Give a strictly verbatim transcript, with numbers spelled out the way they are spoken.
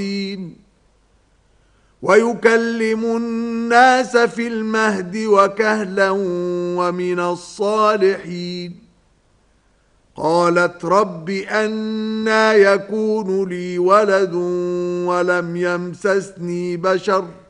ويكلم الناس في المهد وكهلا ومن الصالحين قالت رب أنى يكون لي ولد ولم يمسسني بشر